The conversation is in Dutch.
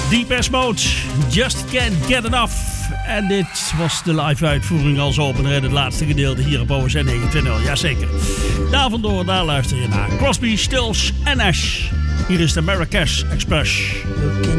Depeche Mode, Just Can't Get Enough. En dit was de live uitvoering als opener in het laatste gedeelte hier op OSN 29. Jazeker. Daar vandoor, daar luister je naar Crosby, Stills en Nash. Hier is de Marrakesh Express.